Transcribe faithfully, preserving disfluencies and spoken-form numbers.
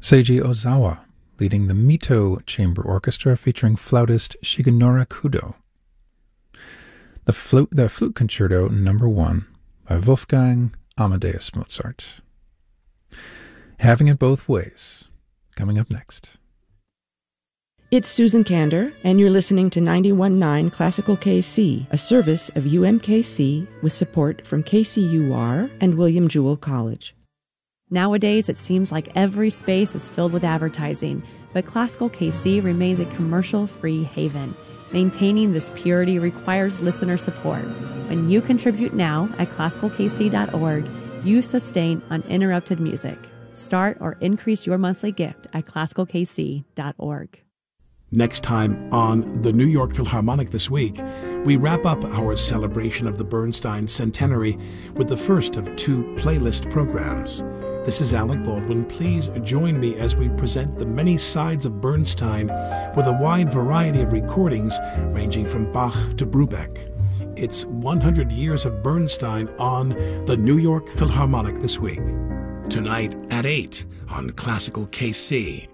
Seiji Ozawa, leading the Mito Chamber Orchestra featuring flautist Shigenori Kudo. The Flute, the Flute Concerto Number One by Wolfgang Amadeus Mozart. Having It Both Ways, coming up next. It's Susan Kander, and you're listening to ninety-one point nine Classical K C, a service of U M K C with support from K C U R and William Jewell College. Nowadays, it seems like every space is filled with advertising, but Classical K C remains a commercial-free haven. Maintaining this purity requires listener support. When you contribute now at classical k c dot org, you sustain uninterrupted music. Start or increase your monthly gift at classical k c dot org. Next time on the New York Philharmonic This Week, we wrap up our celebration of the Bernstein Centenary with the first of two playlist programs. This is Alec Baldwin. Please join me as we present the many sides of Bernstein with a wide variety of recordings ranging from Bach to Brubeck. It's one hundred years of Bernstein on the New York Philharmonic This Week. Tonight at eight on Classical K C.